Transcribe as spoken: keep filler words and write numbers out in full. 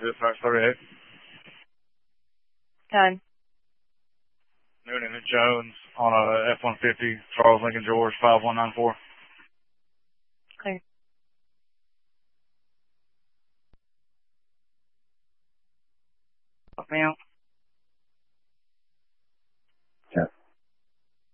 Dispatch thirty-eight. Done. Noonan and Jones on a F one fifty, Charles Lincoln George, five one nine four. Clear. Male.